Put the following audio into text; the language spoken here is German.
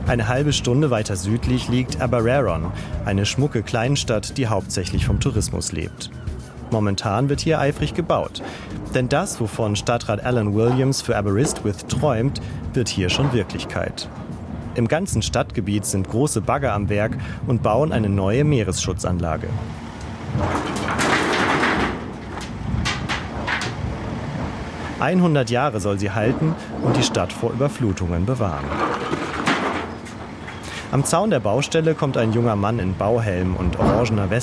Eine halbe Stunde weiter südlich liegt Aberaeron, eine schmucke Kleinstadt, die hauptsächlich vom Tourismus lebt. Momentan wird hier eifrig gebaut. Denn das, wovon Stadtrat Alan Williams für Aberystwyth träumt, wird hier schon Wirklichkeit. Im ganzen Stadtgebiet sind große Bagger am Werk und bauen eine neue Meeresschutzanlage. ...100 Jahre soll sie halten und die Stadt vor Überflutungen bewahren. Am Zaun der Baustelle kommt ein junger Mann in Bauhelm und orangener Weste